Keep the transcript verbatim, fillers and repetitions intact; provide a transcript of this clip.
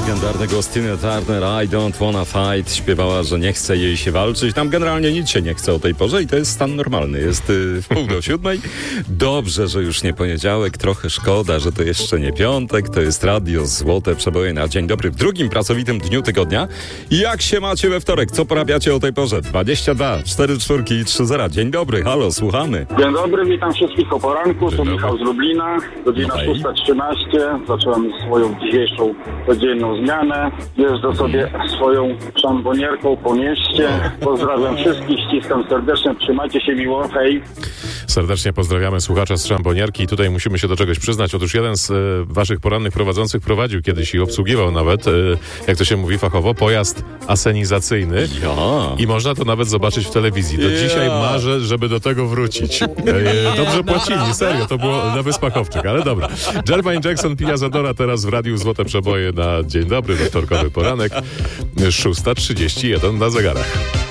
legendarny głos Tina Turner, I don't wanna fight, śpiewała, że nie chce jej się walczyć. Tam generalnie nic się nie chce o tej porze i to jest stan normalny. Jest y, w pół do siódmej. Dobrze, że już nie poniedziałek, trochę szkoda, że to jeszcze nie piątek. To jest radio Złote Przeboje na dzień dobry w drugim pracowitym dniu tygodnia. Jak się macie we wtorek? Co porabiacie o tej porze? dwadzieścia dwa, cztery czwórki i trzy zera. Dzień dobry, halo, słuchamy. Dzień dobry, witam wszystkich o poranku. Tu Michał z Lublina, godzina No szósta trzynaście. Zacząłem swoją dzisiejszą codzienną zmianę. Jeżdżę sobie swoją szambonierką po mieście. Pozdrawiam wszystkich, ściskam serdecznie, trzymajcie się miło, hej. Serdecznie pozdrawiamy słuchacza z szambonierki i tutaj musimy się do czegoś przyznać. Otóż jeden z e, waszych porannych prowadzących prowadził kiedyś i obsługiwał nawet, e, jak to się mówi fachowo, pojazd asenizacyjny. Ja. I można to nawet zobaczyć w telewizji. Do Ja. dzisiaj marzę, żeby do tego wrócić. E, dobrze płacili, serio, to było na Wyspach Owczych, ale dobra. Jermaine Jackson, Pia Zadora teraz w Radiu Złote Przeboje na dzień dobry, we wtorkowy poranek. szósta trzydzieści jeden na zegarach.